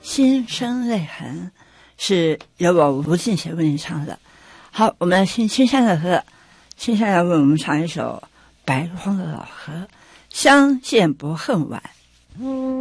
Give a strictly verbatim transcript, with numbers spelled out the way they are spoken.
心生泪痕，是由我吴信贤为你唱的。好，我们听青山的歌，青山要为我们唱一首白荒的老河，相见不恨晚。